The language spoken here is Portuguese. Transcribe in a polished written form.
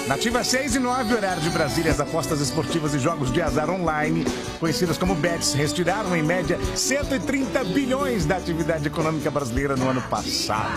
Nativa 6 e 9, horário de Brasília, as apostas esportivas e jogos de azar online, conhecidas como bets, retiraram em média 130 bilhões da atividade econômica brasileira no ano passado.